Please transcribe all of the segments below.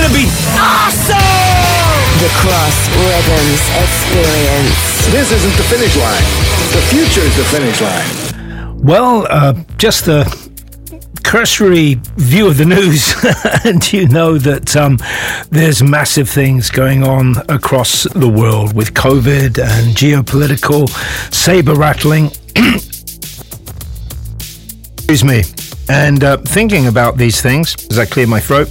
gonna be awesome! The Cross Rhythms Experience. This isn't the finish line. The future is the finish line. Well, just a cursory view of the news, and you know that there's massive things going on across the world with COVID and geopolitical saber rattling. Excuse me. And thinking about these things, as I clear my throat,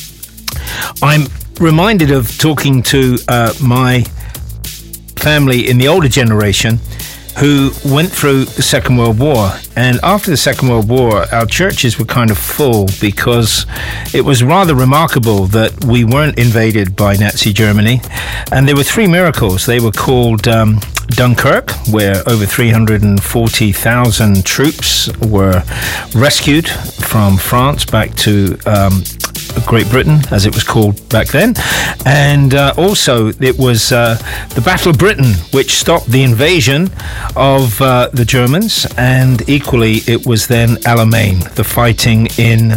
I'm reminded of talking to my family in the older generation who went through the Second World War. And after the Second World War, our churches were kind of full because it was rather remarkable that we weren't invaded by Nazi Germany. And there were three miracles. They were called Dunkirk, where over 340,000 troops were rescued from France back to Great Britain, as it was called back then. And also it was the Battle of Britain, which stopped the invasion of the Germans, and equally it was then Alamein, the fighting in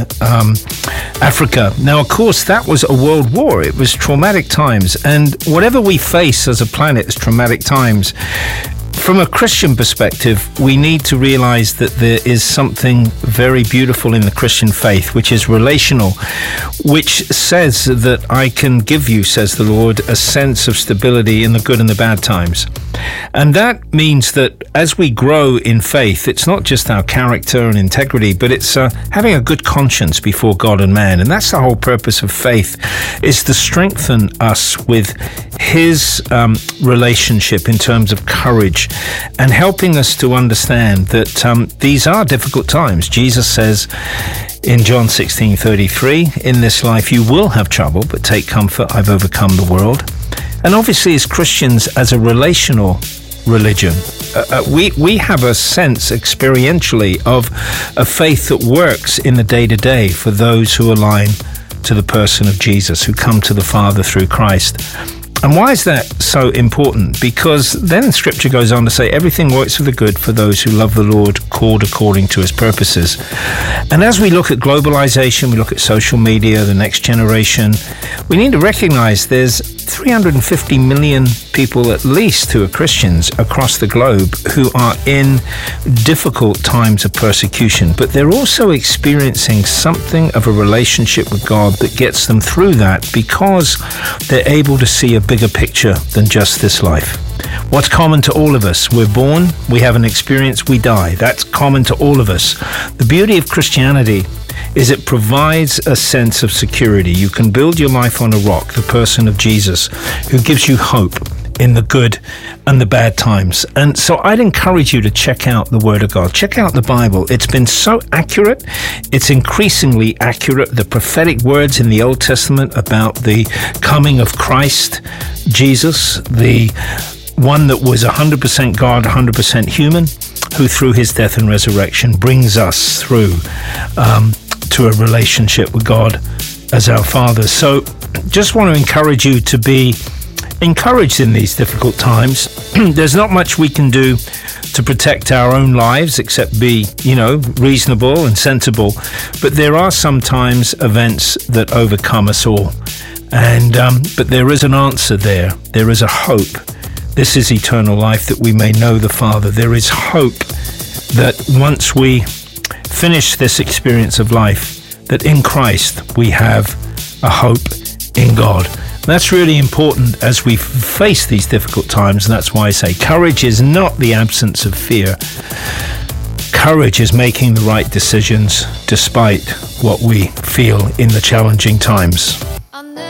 Africa. Now, of course, that was a world war. It was traumatic times, and whatever we face as a planet is traumatic times. From a Christian perspective, we need to realize that there is something very beautiful in the Christian faith, which is relational, which says that I can give you, says the Lord, a sense of stability in the good and the bad times. And that means that as we grow in faith, it's not just our character and integrity, but it's having a good conscience before God and man. And that's the whole purpose of faith, is to strengthen us with His relationship in terms of courage, and helping us to understand that these are difficult times. Jesus says in John 16:33, in this life you will have trouble, but take comfort, I've overcome the world. And obviously as Christians, as a relational religion, we have a sense experientially of a faith that works in the day-to-day for those who align to the person of Jesus, who come to the Father through Christ. And why is that so important? Because then Scripture goes on to say everything works for the good for those who love the Lord, called according to His purposes. And as we look at globalization, we look at social media, the next generation, we need to recognize there's 350 million people at least who are Christians across the globe who are in difficult times of persecution, but they're also experiencing something of a relationship with God that gets them through that because they're able to see a bigger picture than just this life. What's common to all of us? We're born, we have an experience, we die. That's common to all of us. The beauty of Christianity is it provides a sense of security. You can build your life on a rock, the person of Jesus, who gives you hope in the good and the bad times. And so I'd encourage you to check out the Word of God. Check out the Bible. It's been so accurate. It's increasingly accurate. The prophetic words in the Old Testament about the coming of Christ, Jesus, the one that was 100% God, 100% human, who through His death and resurrection brings us through to a relationship with God as our Father. So just want to encourage you to be encouraged in these difficult times. There's not much we can do to protect our own lives except be, reasonable and sensible. But there are sometimes events that overcome us all. And but there is an answer there. There is a hope. This is eternal life, that we may know the Father. There is hope that once we finish this experience of life, that in Christ we have a hope in God. That's really important as we face these difficult times, and that's why I say courage is not the absence of fear. Courage is making the right decisions despite what we feel in the challenging times.